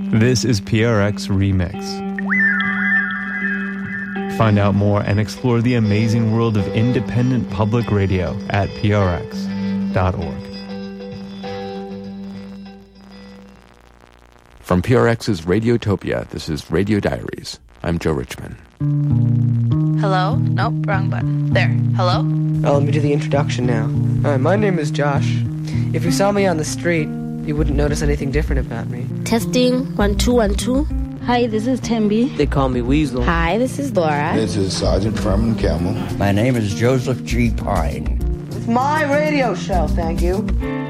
This is PRX Remix. Find out more and explore the amazing world of independent public radio at prx.org. From PRX's Radiotopia, this is Radio Diaries. I'm Joe Richman. Hello? Nope, wrong button. There. Hello? Oh, let me do the introduction now. Hi, my name is Josh. If you saw me on the street, you wouldn't notice anything different about me. Testing, 1 2 1 2. Hi, this is Tembi. They call me Weasel. Hi, this is Laura. This is Sergeant Furman Campbell. My name is Joseph G. Pine. It's my radio show, thank you.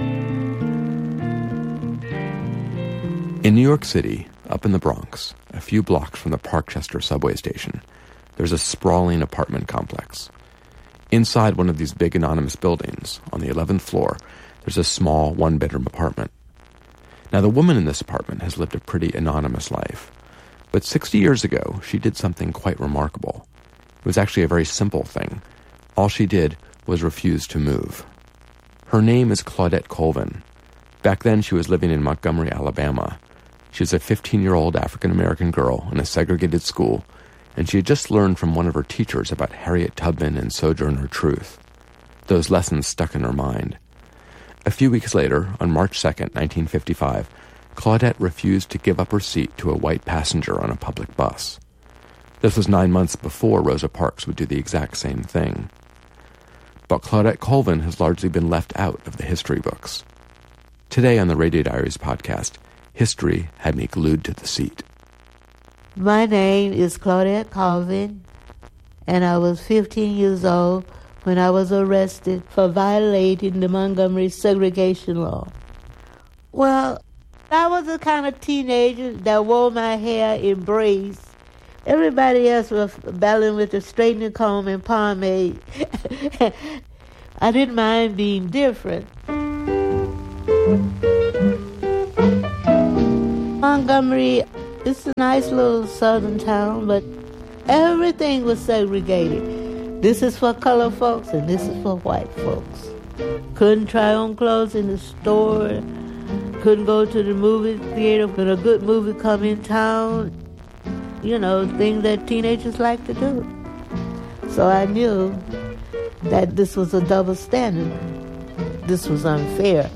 In New York City, up in the Bronx, a few blocks from the Parkchester subway station, there's a sprawling apartment complex. Inside one of these big anonymous buildings, on the 11th floor, there's a small one-bedroom apartment. Now, the woman in this apartment has lived a pretty anonymous life. But 60 years ago, she did something quite remarkable. It was actually a very simple thing. All she did was refuse to move. Her name is Claudette Colvin. Back then, she was living in Montgomery, Alabama. She was a 15-year-old African-American girl in a segregated school, and she had just learned from one of her teachers about Harriet Tubman and Sojourner Truth. Those lessons stuck in her mind. A few weeks later, on March 2nd, 1955, Claudette refused to give up her seat to a white passenger on a public bus. This was 9 months before Rosa Parks would do the exact same thing. But Claudette Colvin has largely been left out of the history books. Today on the Radio Diaries podcast, history had me glued to the seat. My name is Claudette Colvin, and I was 15 years old when I was arrested for violating the Montgomery segregation law. Well, I was the kind of teenager that wore my hair in braids. Everybody else was battling with the straightening comb and pomade. I didn't mind being different. Montgomery is a nice little southern town, but everything was segregated. This is for colored folks and this is for white folks. Couldn't try on clothes in the store. Couldn't go to the movie theater when a good movie come in town. You know, things that teenagers like to do. So I knew that this was a double standard. This was unfair.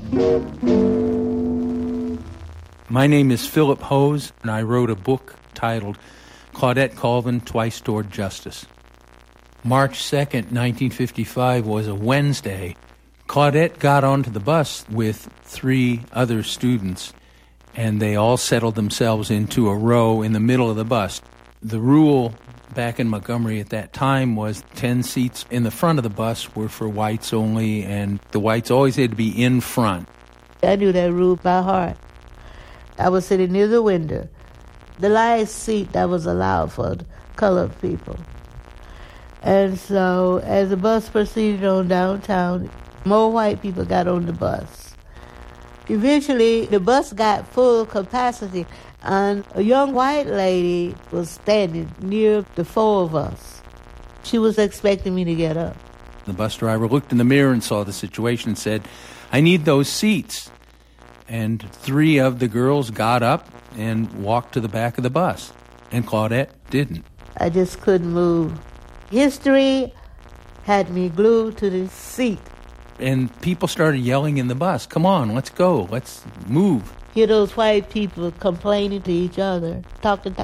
My name is Philip Hose, and I wrote a book titled Claudette Colvin, Twice Toward Justice. March 2nd, 1955 was a Wednesday. Claudette got onto the bus with 3 other students, and they all settled themselves into a row in the middle of the bus. The rule back in Montgomery at that time was 10 seats in the front of the bus were for whites only, and the whites always had to be in front. I knew that rule by heart. I was sitting near the window, the last seat that was allowed for colored people. And so as the bus proceeded on downtown, more white people got on the bus. Eventually, the bus got full capacity, and a young white lady was standing near the 4 of us. She was expecting me to get up. The bus driver looked in the mirror and saw the situation and said, "I need those seats." And 3 of the girls got up and walked to the back of the bus, and Claudette didn't. I just couldn't move. History had me glued to the seat. And people started yelling in the bus, "Come on, let's go, let's move." Hear those white people complaining to each other, talking.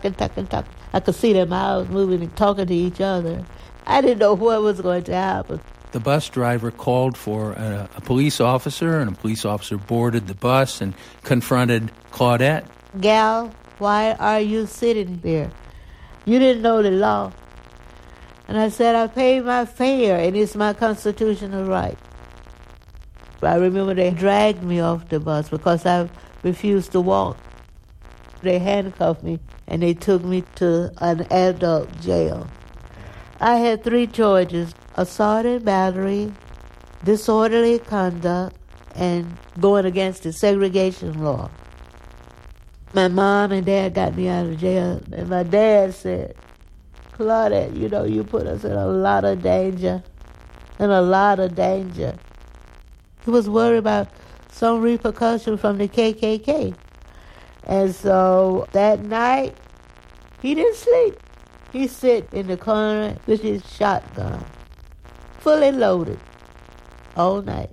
I could see their mouths moving and talking to each other. I didn't know what was going to happen. The bus driver called for a police officer, and a police officer boarded the bus and confronted Claudette. "Gal, why are you sitting there? You didn't know the law." And I said, "I paid my fare, and it's my constitutional right." I remember they dragged me off the bus because I refused to walk. They handcuffed me, and they took me to an adult jail. I had 3 charges: assault and battery, disorderly conduct, and going against the segregation law. My mom and dad got me out of jail, and my dad said, "Claudette, you know, you put us in a lot of danger, He was worried about some repercussion from the KKK. And so that night, he didn't sleep. He sit in the corner with his shotgun, fully loaded, all night.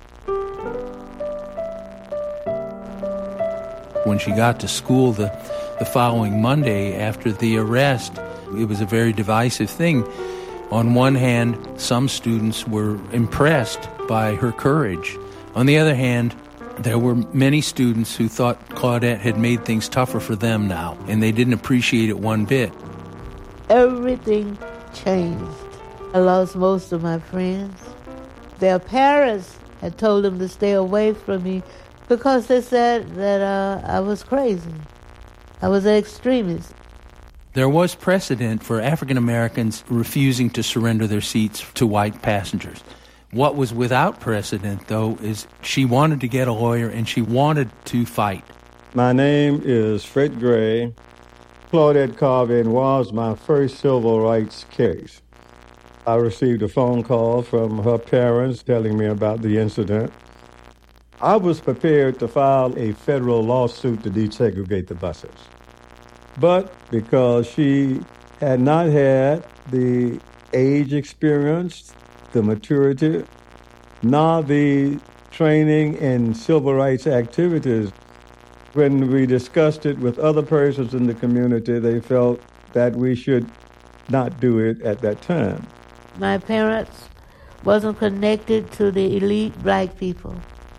When she got to school the following Monday after the arrest, it was a very divisive thing. On one hand, some students were impressed by her courage. On the other hand, there were many students who thought Claudette had made things tougher for them now, and they didn't appreciate it one bit. Everything changed. I lost most of my friends. Their parents had told them to stay away from me because they said that I was crazy. I was an extremist. There was precedent for African Americans refusing to surrender their seats to white passengers. What was without precedent, though, is she wanted to get a lawyer and she wanted to fight. My name is Fred Gray. Claudette Colvin was my first civil rights case. I received a phone call from her parents telling me about the incident. I was prepared to file a federal lawsuit to desegregate the buses. But because she had not had the age experience, the maturity, nor the training in civil rights activities, when we discussed it with other persons in the community, they felt that we should not do it at that time. My parents wasn't connected to the elite black people.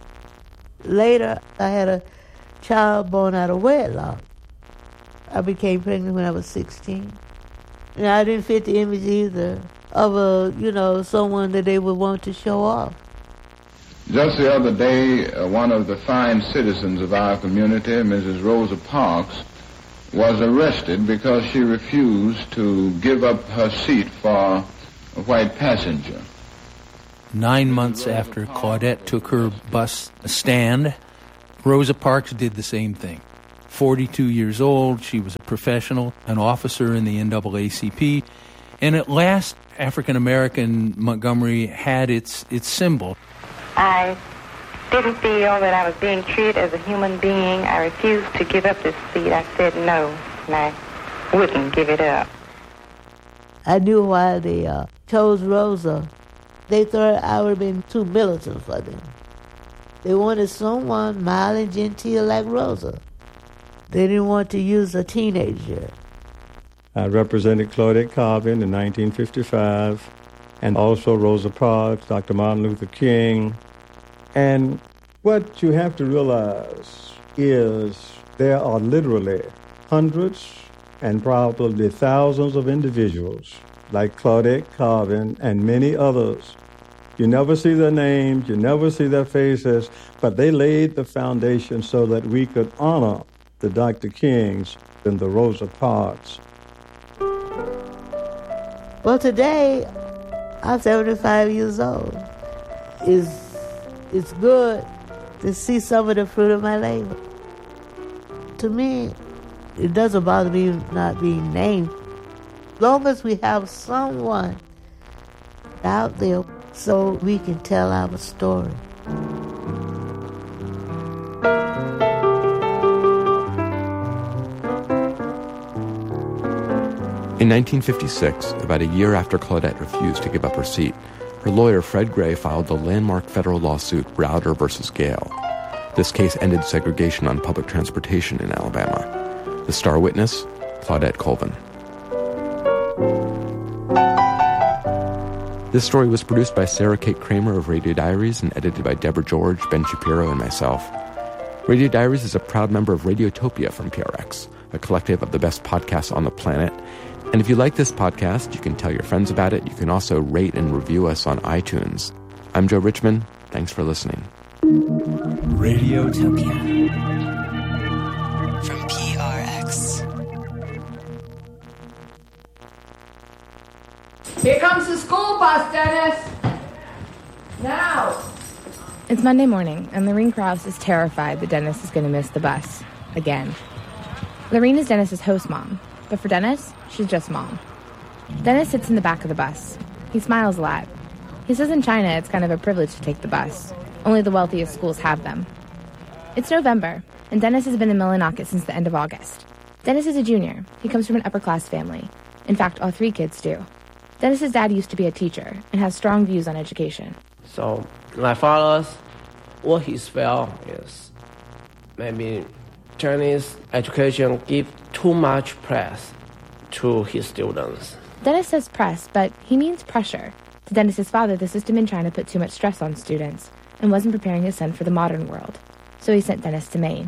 Later, I had a child born out of wedlock. I became pregnant when I was 16. And I didn't fit the image either of someone that they would want to show off. Just the other day, one of the fine citizens of our community, Mrs. Rosa Parks, was arrested because she refused to give up her seat for a white passenger. 9 months after Claudette took her bus stand, Rosa Parks did the same thing. 42 years old, she was a professional, an officer in the NAACP, and at last, African-American Montgomery had its symbol. I didn't feel that I was being treated as a human being. I refused to give up this seat. I said no, and I wouldn't give it up. I knew why they chose Rosa. They thought I would have been too militant for them. They wanted someone mild and genteel like Rosa. They didn't want to use a teenager. I represented Claudette Colvin in 1955, and also Rosa Parks, Dr. Martin Luther King. And what you have to realize is there are literally hundreds and probably thousands of individuals like Claudette Colvin and many others. You never see their names, you never see their faces, but they laid the foundation so that we could honor the Dr. Kings and the Rosa Parks. Well, today, I'm 75 years old. It's good to see some of the fruit of my labor. To me, it doesn't bother me not being named. As long as we have someone out there so we can tell our story. In 1956, about a year after Claudette refused to give up her seat, her lawyer Fred Gray filed the landmark federal lawsuit Browder v. Gale. This case ended segregation on public transportation in Alabama. The star witness, Claudette Colvin. This story was produced by Sarah Kate Kramer of Radio Diaries and edited by Deborah George, Ben Shapiro, and myself. Radio Diaries is a proud member of Radiotopia from PRX, a collective of the best podcasts on the planet. And if you like this podcast, you can tell your friends about it. You can also rate and review us on iTunes. I'm Joe Richmond. Thanks for listening. Radiotopia from PRX. Here comes the school bus, Dennis! Now! It's Monday morning, and Lorene Krause is terrified that Dennis is going to miss the bus. Again. Lorene is Dennis's host mom, but for Dennis, she's just mom. Dennis sits in the back of the bus. He smiles a lot. He says in China it's kind of a privilege to take the bus. Only the wealthiest schools have them. It's November, and Dennis has been in Millinocket since the end of August. Dennis is a junior. He comes from an upper-class family. In fact, all three kids do. Dennis's dad used to be a teacher and has strong views on education. So my father, what he felt is maybe Chinese education give too much press to his students. Dennis says press, but he means pressure. To Dennis's father, the system in China put too much stress on students and wasn't preparing his son for the modern world. So he sent Dennis to Maine.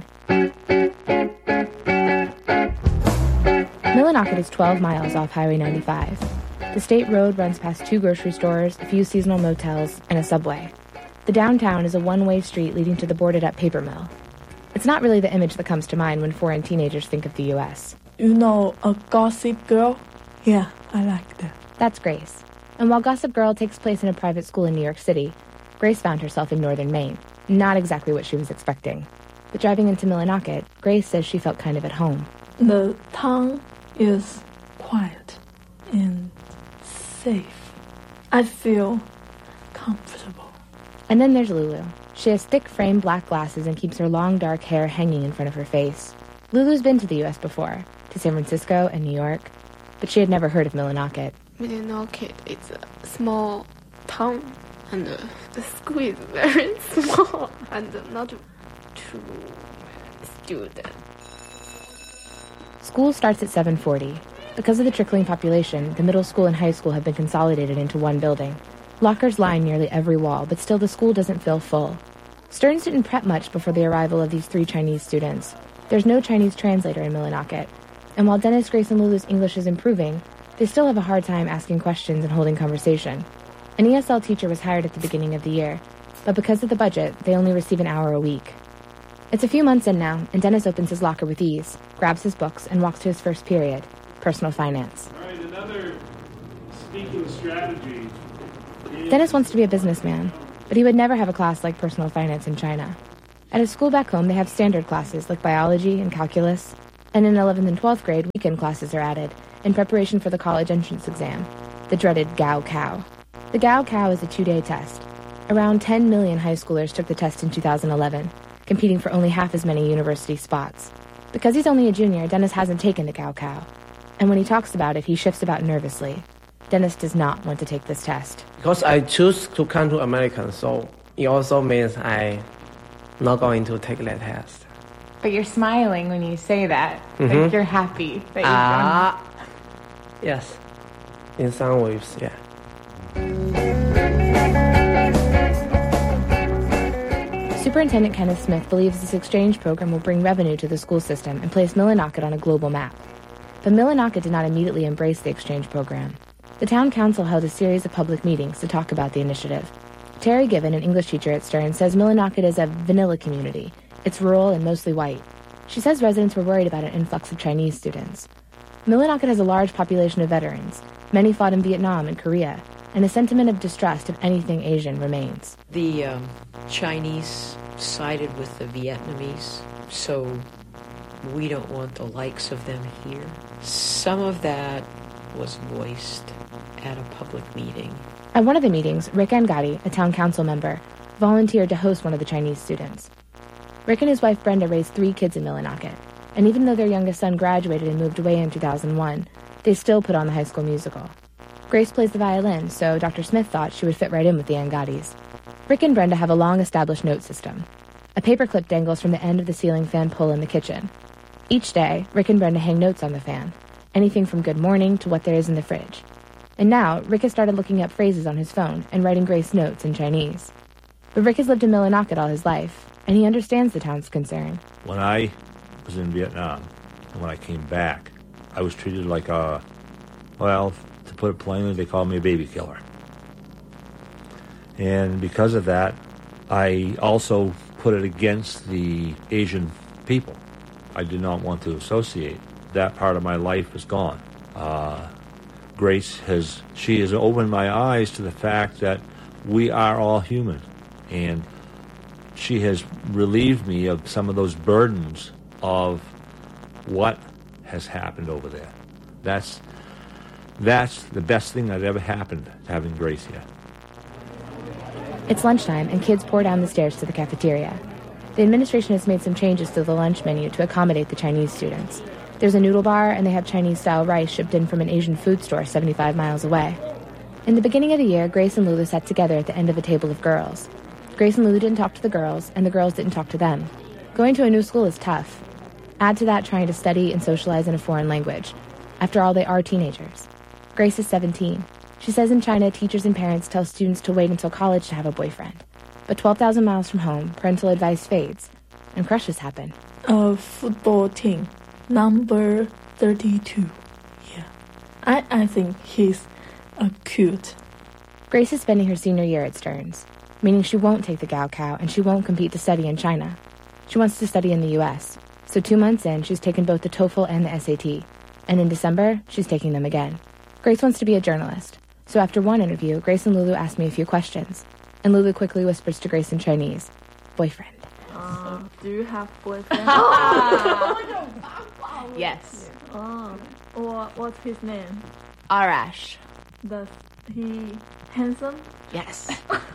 Millinocket is 12 miles off Highway 95. The state road runs past 2 grocery stores, a few seasonal motels, and a subway. The downtown is a one-way street leading to the boarded-up paper mill. It's not really the image that comes to mind when foreign teenagers think of the U.S. You know a Gossip Girl? Yeah, I like that. That's Grace. And while Gossip Girl takes place in a private school in New York City, Grace found herself in northern Maine. Not exactly what she was expecting. But driving into Millinocket, Grace says she felt kind of at home. The town is quiet and safe. I feel comfortable. And then there's Lulu. She has thick framed black glasses and keeps her long dark hair hanging in front of her face. Lulu's been to the U.S. before, to San Francisco and New York, but she had never heard of Millinocket. Millinocket is a small town, and the school is very small and not too student. School starts at 7:40. Because of the trickling population, the middle school and high school have been consolidated into one building. Lockers line nearly every wall, but still the school doesn't feel full. Stearns didn't prep much before the arrival of these 3 Chinese students. There's no Chinese translator in Millinocket. And while Dennis, Grace, and Lulu's English is improving, they still have a hard time asking questions and holding conversation. An ESL teacher was hired at the beginning of the year, but because of the budget, they only receive an hour a week. It's a few months in now, and Dennis opens his locker with ease, grabs his books, and walks to his first period, personal finance. All right, another speaking strategy. Dennis wants to be a businessman, but he would never have a class like personal finance in China. At his school back home, they have standard classes like biology and calculus, and in 11th and 12th grade, weekend classes are added in preparation for the college entrance exam, the dreaded Gaokao. The Gaokao is a 2-day test. Around 10 million high schoolers took the test in 2011, competing for only half as many university spots. Because he's only a junior, Dennis hasn't taken the Gaokao. And when he talks about it, he shifts about nervously. Dennis does not want to take this test. Because I choose to come to America, so it also means I'm not going to take that test. But you're smiling when you say that. Mm-hmm. Like you're happy that you've done. Yes. In some ways, yeah. Superintendent Kenneth Smith believes this exchange program will bring revenue to the school system and place Millinocket on a global map. But Millinocket did not immediately embrace the exchange program. The town council held a series of public meetings to talk about the initiative. Terry Given, an English teacher at Stearns, says Millinocket is a vanilla community. It's rural and mostly white. She says residents were worried about an influx of Chinese students. Millinocket has a large population of veterans. Many fought in Vietnam and Korea, and a sentiment of distrust of anything Asian remains. The Chinese sided with the Vietnamese, so we don't want the likes of them here. Some of that was voiced at a public meeting. At one of the meetings, Rick Angadi, a town council member, volunteered to host one of the Chinese students. Rick and his wife Brenda raised 3 kids in Millinocket, and even though their youngest son graduated and moved away in 2001, they still put on the high school musical. Grace plays the violin, so Dr. Smith thought she would fit right in with the Angadis. Rick and Brenda have a long-established note system. A paperclip dangles from the end of the ceiling fan pull in the kitchen. Each day, Rick and Brenda hang notes on the fan, anything from good morning to what there is in the fridge. And now, Rick has started looking up phrases on his phone and writing Grace notes in Chinese. But Rick has lived in Millinocket all his life, and he understands the town's concern. When I was in Vietnam, and when I came back, I was treated like a, well, to put it plainly, they called me a baby killer. And because of that, I also put it against the Asian people. I did not want to associate. That part of my life is gone. Grace has opened my eyes to the fact that we are all human. And she has relieved me of some of those burdens of what has happened over there. That's the best thing that ever happened, having Grace here. It's lunchtime, and kids pour down the stairs to the cafeteria. The administration has made some changes to the lunch menu to accommodate the Chinese students. There's a noodle bar, and they have Chinese-style rice shipped in from an Asian food store 75 miles away. In the beginning of the year, Grace and Lulu sat together at the end of a table of girls. Grace and Lulu didn't talk to the girls, and the girls didn't talk to them. Going to a new school is tough. Add to that trying to study and socialize in a foreign language. After all, they are teenagers. Grace is 17. She says in China, teachers and parents tell students to wait until college to have a boyfriend. But 12,000 miles from home, parental advice fades, and crushes happen. A football team, number 32. Yeah. I think he's cute. Grace is spending her senior year at Stearns, meaning she won't take the Gaokao and she won't compete to study in China. She wants to study in the U.S., so 2 months in, she's taken both the TOEFL and the SAT, and in December, she's taking them again. Grace wants to be a journalist, so after one interview, Grace and Lulu ask me a few questions, and Lulu quickly whispers to Grace in Chinese, boyfriend. Do you have boyfriend? Yes. What's his name? Arash. Does he handsome? Yes.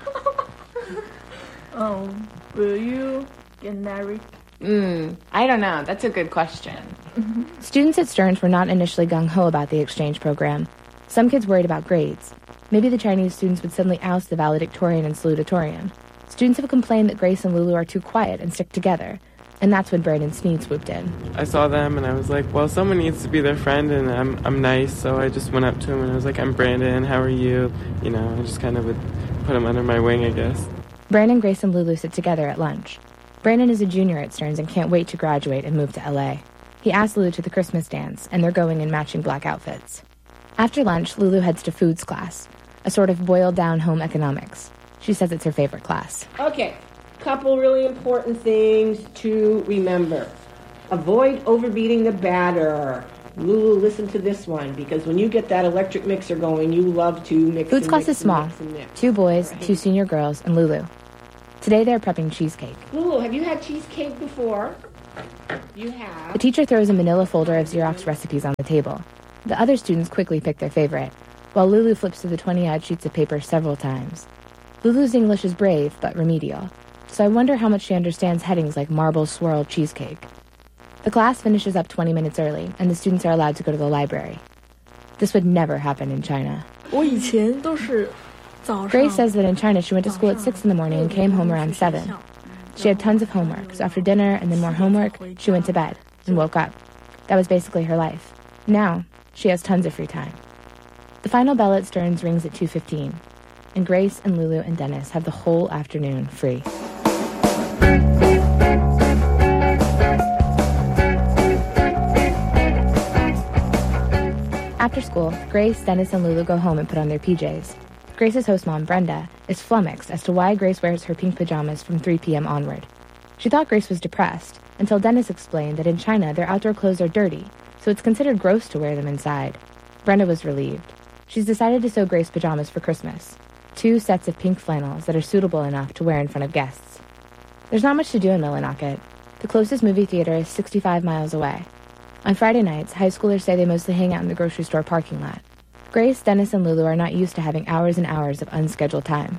Will you get married? I don't know. That's a good question. Students at Stearns were not initially gung-ho about the exchange program. Some kids worried about grades. Maybe the Chinese students would suddenly oust the valedictorian and salutatorian. Students have complained that Grace and Lulu are too quiet and stick together, and that's when Brandon Sneed swooped in. I saw them and I was like, well, someone needs to be their friend, and I'm nice, so I just went up to him and I was like, I'm Brandon, how are you? You know, I just kind of would put him under my wing, I guess. Brandon, Grace, and Lulu sit together at lunch. Brandon is a junior at Stearns and can't wait to graduate and move to L.A. He asked Lulu to the Christmas dance, and they're going in matching black outfits. After lunch, Lulu heads to foods class, a sort of boiled-down home economics. She says it's her favorite class. Okay, couple really important things to remember. Avoid overbeating the batter. Lulu, listen to this one, because when you get that electric mixer going, you love to mix. Foods class is small. 2 boys, 2 senior girls, and Lulu. Today they're prepping cheesecake. Lulu, have you had cheesecake before? You have. The teacher throws a manila folder of Xerox recipes on the table. The other students quickly pick their favorite, while Lulu flips through the 20-odd sheets of paper several times. Lulu's English is brave, but remedial, so I wonder how much she understands headings like marble swirl cheesecake. The class finishes up 20 minutes early, and the students are allowed to go to the library. This would never happen in China. Grace says that in China she went to school at 6 in the morning and came home around 7. She had tons of homework, so after dinner and then more homework, she went to bed and woke up. That was basically her life. Now, she has tons of free time. The final bell at Stearns rings at 2:15, and Grace and Lulu and Dennis have the whole afternoon free. After school, Grace, Dennis, and Lulu go home and put on their PJs. Grace's host mom, Brenda, is flummoxed as to why Grace wears her pink pajamas from 3 p.m. onward. She thought Grace was depressed, until Dennis explained that in China their outdoor clothes are dirty, so it's considered gross to wear them inside. Brenda was relieved. She's decided to sew Grace pajamas for Christmas. 2 sets of pink flannels that are suitable enough to wear in front of guests. There's not much to do in Millinocket. The closest movie theater is 65 miles away. On Friday nights, high schoolers say they mostly hang out in the grocery store parking lot. Grace, Dennis, and Lulu are not used to having hours and hours of unscheduled time.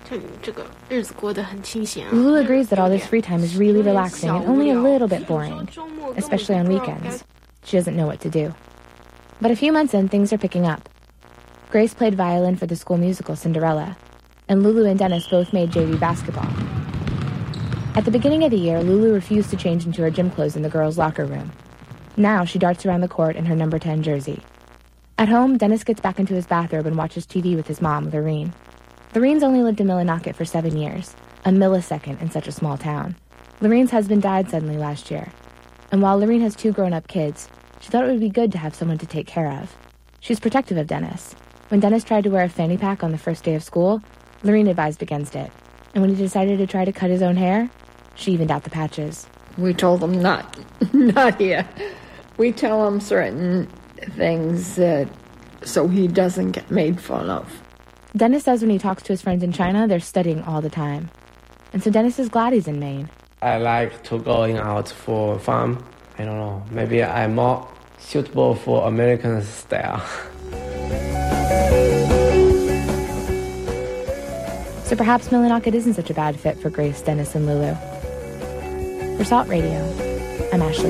Lulu agrees that all this free time is really relaxing and only a little bit boring, especially on weekends. She doesn't know what to do. But a few months in, things are picking up. Grace played violin for the school musical Cinderella, and Lulu and Dennis both made JV basketball. At the beginning of the year, Lulu refused to change into her gym clothes in the girls' locker room. Now she darts around the court in her number 10 jersey. At home, Dennis gets back into his bathrobe and watches TV with his mom, Lorene. Lorene's only lived in Millinocket for 7 years, a millisecond in such a small town. Lorene's husband died suddenly last year, and while Lorene has 2 grown-up kids, she thought it would be good to have someone to take care of. She's protective of Dennis. When Dennis tried to wear a fanny pack on the first day of school, Lorene advised against it. And when he decided to try to cut his own hair, she evened out the patches. We told him not here. We tell him certain things so he doesn't get made fun of. Dennis says when he talks to his friends in China, they're studying all the time. And so Dennis is glad he's in Maine. I like to going out for fun. I don't know, maybe I'm more suitable for American style. So perhaps Millinocket isn't such a bad fit for Grace, Dennis, and Lulu. For Salt Radio, I'm Ashley